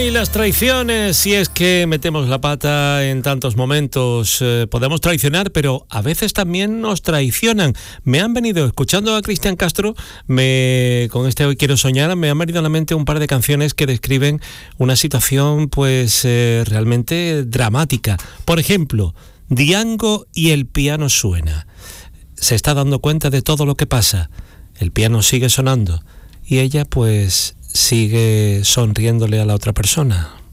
Ay, las traiciones, si es que metemos la pata en tantos momentos, podemos traicionar, pero a veces también nos traicionan. Me han venido, escuchando a Cristian Castro, con este Hoy Quiero Soñar, me han venido a la mente un par de canciones que describen una situación pues realmente dramática. Por ejemplo, Diango y el piano suena. Se está dando cuenta de todo lo que pasa. El piano sigue sonando y ella pues sigue sonriéndole a la otra persona.